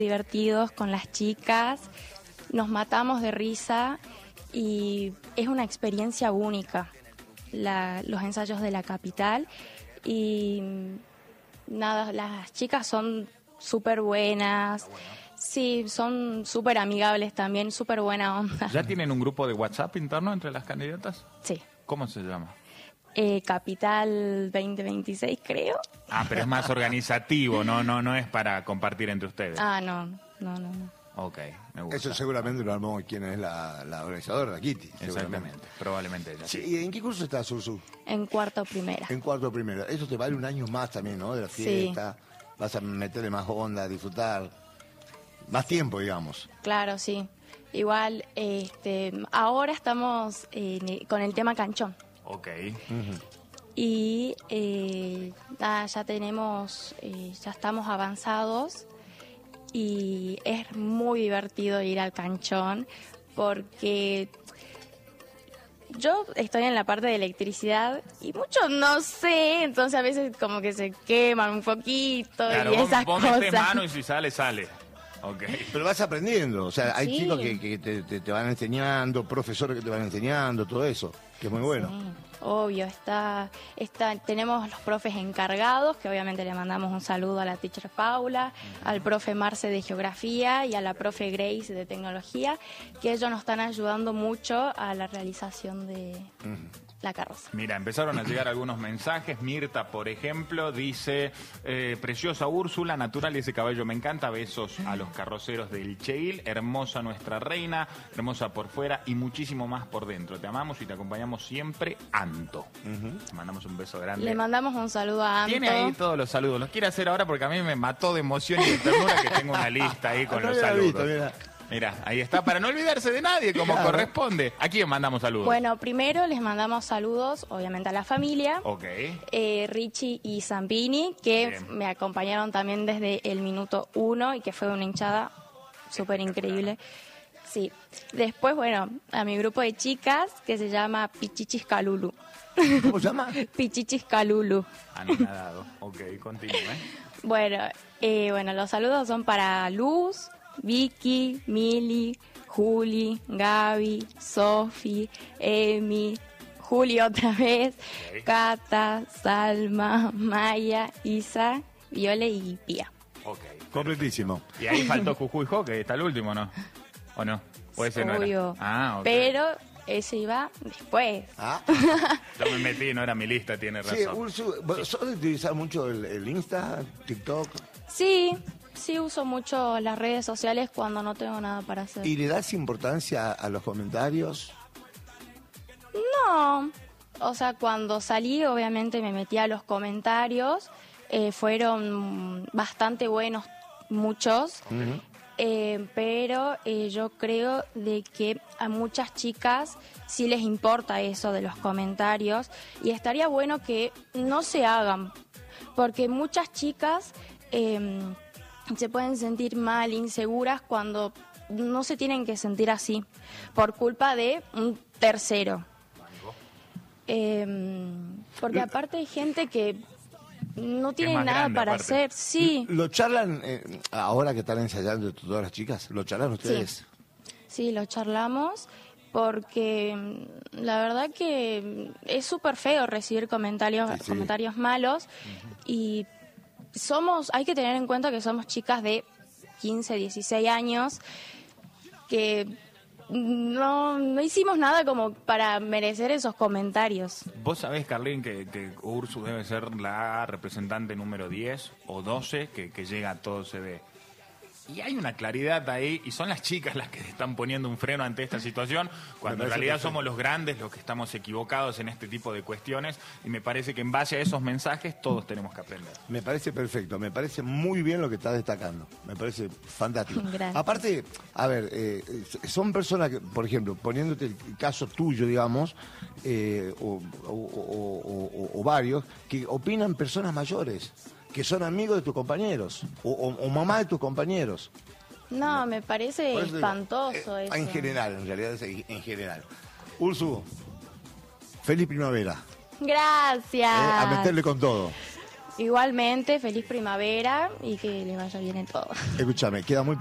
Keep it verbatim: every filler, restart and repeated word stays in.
divertidos con las chicas, nos matamos de risa y es una experiencia única, la, los ensayos de la capital. Y nada, las chicas son súper buenas, sí, son súper amigables también, súper buena onda. ¿Ya tienen un grupo de WhatsApp interno entre las candidatas? Sí. ¿Cómo se llama? Eh, Capital veinte veintiséis, creo. Ah, pero es más organizativo, no, no, no es para compartir entre ustedes. Ah, no, no, no, no. Ok, me gusta. Eso seguramente lo armó quien es la, la organizadora, la Kitty. Exactamente, probablemente ella. Sí, ¿y en qué curso estás, Ursu? En cuarto primera. En cuarto primero. Eso te vale un año más también, ¿no? De la fiesta. Sí. Vas a meterle más onda, a disfrutar. Más tiempo, digamos. Claro, sí. Igual, este, ahora estamos eh, con el tema canchón. Ok. Uh-huh. Y eh, ah, ya tenemos, eh, ya estamos avanzados y es muy divertido ir al canchón porque yo estoy en la parte de electricidad y mucho no sé, entonces a veces como que se queman un poquito, claro, y vos, esas vos cosas. metés mano y si sale, sale. Okay. Pero vas aprendiendo, o sea, hay sí. chicos que, que te, te, te van enseñando, profesores que te van enseñando, todo eso, que es muy bueno. Sí, obvio, está, está, tenemos los profes encargados, que obviamente le mandamos un saludo a la teacher Paula, uh-huh. al profe Marce de Geografía y a la profe Grace de Tecnología, que ellos nos están ayudando mucho a la realización de... Uh-huh. La carroza. Mira, empezaron a llegar algunos mensajes. Mirta, por ejemplo, dice: eh, preciosa Úrsula, natural ese caballo me encanta. Besos a los carroceros del Cheil. Hermosa nuestra reina, hermosa por fuera y muchísimo más por dentro. Te amamos y te acompañamos siempre, Anto. Uh-huh. Te mandamos un beso grande. Le mandamos un saludo a Anto. Tiene ahí todos los saludos. Los quiere hacer ahora porque a mí me mató de emoción y de ternura que tengo una lista ahí con los saludos. Visto, mira. Mira, ahí está, para no olvidarse de nadie, como claro. corresponde. ¿A quién mandamos saludos? Bueno, primero les mandamos saludos, obviamente, a la familia. Ok. Eh, Richie y Zampini, que Bien. me acompañaron también desde el minuto uno y que fue una hinchada súper increíble. Sí. Después, bueno, a mi grupo de chicas, que se llama Pichichis Calulu. ¿Cómo se llama? Pichichis Calulu. Anonadado. Ok, continúe. Bueno, eh, bueno, los saludos son para Luz, Vicky, Mili, Juli, Gaby, Sofi, Emi, Juli otra vez, okay. Cata, Salma, Maya, Isa, Viole y Pía. Ok, completísimo. Y ahí faltó Jujuy que está el último, ¿no? ¿O no? Puede ser, no era. Ah, okay. Pero ese iba después. Ah. Yo me metí, no era mi lista, tiene razón. Sí, Ursu, ¿sos de utilizar mucho el, el Insta, TikTok? Sí. Sí, uso mucho las redes sociales cuando no tengo nada para hacer. ¿Y le das importancia a los comentarios? No. O sea, cuando salí, obviamente me metí a los comentarios. Eh, fueron bastante buenos, muchos. Uh-huh. Eh, pero eh, yo creo de que a muchas chicas sí les importa eso de los comentarios. Y estaría bueno que no se hagan. Porque muchas chicas... Eh, se pueden sentir mal, inseguras, cuando no se tienen que sentir así, por culpa de un tercero. Eh, porque aparte hay gente que no tiene nada grande, para aparte. hacer. Sí. ¿Lo charlan, eh, ahora que están ensayando todas las chicas, lo charlan ustedes? Sí, sí, lo charlamos, porque la verdad que es súper feo recibir comentarios, sí, sí. comentarios malos, uh-huh. y somos, hay que tener en cuenta que somos chicas de quince, dieciséis años, que no, no hicimos nada como para merecer esos comentarios. Vos sabés, Carlín, que, que Ursu debe ser la representante número diez o doce que, que llega a todo C D. Y hay una claridad ahí, y son las chicas las que están poniendo un freno ante esta situación, cuando en realidad perfecto. somos los grandes los que estamos equivocados en este tipo de cuestiones, y me parece que en base a esos mensajes todos tenemos que aprender. Me parece perfecto, me parece muy bien lo que estás destacando, me parece fantástico. Gracias. Aparte, a ver, eh, son personas que, por ejemplo, poniéndote el caso tuyo, digamos, eh, o, o, o, o, o varios, que opinan personas mayores, que son amigos de tus compañeros o, o, o mamá de tus compañeros. No, me parece eso espantoso digo, eh, eso. En general, en realidad es en general. Ursu, feliz primavera. Gracias. Eh, a meterle con todo. Igualmente, feliz primavera y que le vaya bien en todo. Escúchame, queda muy